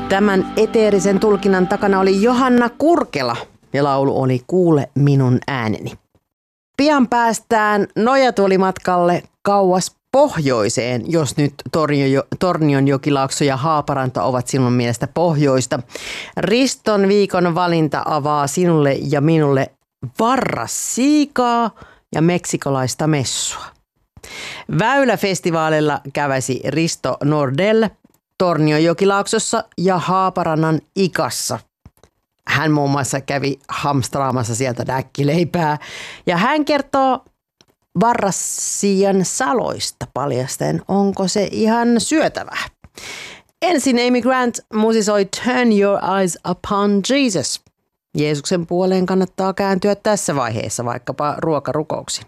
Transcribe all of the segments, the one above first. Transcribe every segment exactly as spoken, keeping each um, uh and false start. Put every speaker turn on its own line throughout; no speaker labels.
Tämän eteerisen tulkinnan takana oli Johanna Kurkela ja laulu oli Kuule minun ääneni. Pian päästään nojatuolimatkalle kauas pohjoiseen, jos nyt Tornionjokilaakso ja Haaparanta ovat sinun mielestä pohjoista. Riston viikon valinta avaa sinulle ja minulle varrassiikaa ja meksikolaista messua. Väyläfestivaalilla käväsi Risto Nordell Tornionjokilaaksossa ja Haaparannan Ikassa. Hän muun muassa kävi hamstraamassa sieltä däkkileipää ja hän kertoo varrassian saloista paljastaen, onko se ihan syötävää. Ensin Amy Grant musisoi Turn Your Eyes Upon Jesus. Jeesuksen puoleen kannattaa kääntyä tässä vaiheessa vaikkapa ruokarukouksi.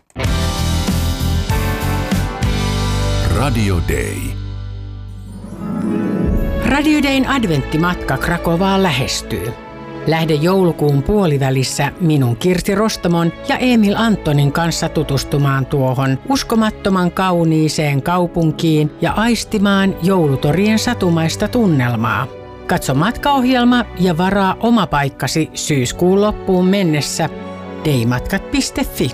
Radio Day.
Radio Dayn adventtimatka Krakovaan lähestyy. Lähde joulukuun puolivälissä minun Kirsi Rostamon ja Emil Antonin kanssa tutustumaan tuohon uskomattoman kauniiseen kaupunkiin ja aistimaan joulutorien satumaista tunnelmaa. Katso matkaohjelma ja varaa oma paikkasi syyskuun loppuun mennessä daymatkat piste fi.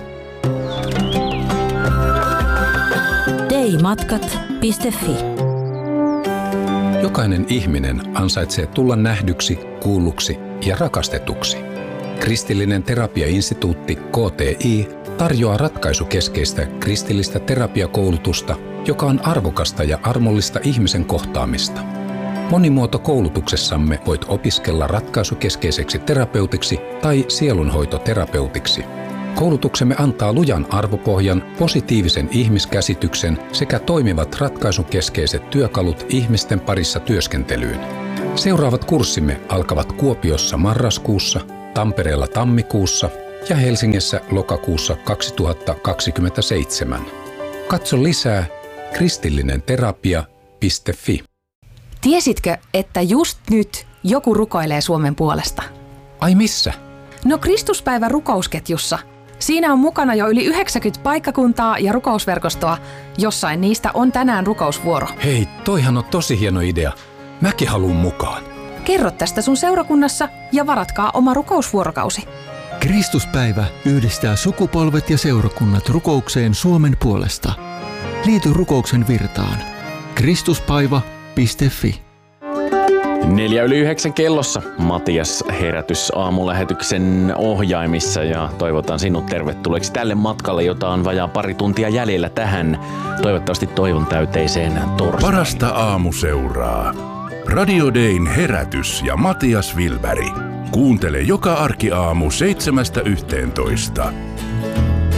daymatkat piste fi.
Jokainen ihminen ansaitsee tulla nähdyksi, kuulluksi ja rakastetuksi. Kristillinen terapiainstituutti K T I tarjoaa ratkaisukeskeistä kristillistä terapiakoulutusta, joka on arvokasta ja armollista ihmisen kohtaamista. Monimuotokoulutuksessamme voit opiskella ratkaisukeskeiseksi terapeutiksi tai sielunhoitoterapeutiksi. Koulutuksemme antaa lujan arvopohjan, positiivisen ihmiskäsityksen sekä toimivat ratkaisukeskeiset työkalut ihmisten parissa työskentelyyn. Seuraavat kurssimme alkavat Kuopiossa marraskuussa, Tampereella tammikuussa ja Helsingissä lokakuussa kaksituhattakaksikymmentäseitsemän. Katso lisää kristillinenterapia piste fi.
Tiesitkö, että just nyt joku rukoilee Suomen puolesta?
Ai missä?
No Kristuspäivän rukousketjussa. Siinä on mukana jo yli yhdeksänkymmentä paikkakuntaa ja rukousverkostoa. Jossain niistä on tänään rukousvuoro.
Hei, toihan on tosi hieno idea. Mäkin haluun mukaan.
Kerro tästä sun seurakunnassa ja varatkaa oma rukousvuorokausi.
Kristuspäivä yhdistää sukupolvet ja seurakunnat rukoukseen Suomen puolesta. Liity rukouksen virtaan. Kristuspaiva piste fi.
Neljä yli yhdeksän kellossa Matias herätys aamulähetyksen ohjaimissa ja toivotan sinut tervetulleeksi tälle matkalle, jota on vajaa pari tuntia jäljellä tähän toivottavasti toivon täyteiseen torstaihin.
Parasta aamuseuraa. Radio Dayn herätys ja Matias Wilberg. Kuuntele joka arkiaamu seitsemästä yhteentoista.